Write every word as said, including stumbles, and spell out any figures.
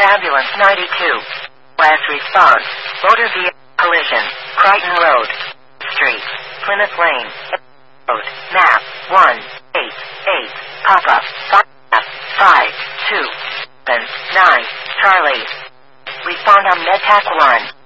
Ambulance ninety-two. Last response. Motor vehicle collision. Crichton Road. Street. Plymouth Lane. Road. Map. one eight eight. Papa. five two seven nine. Charlie. Respond on MedTac one.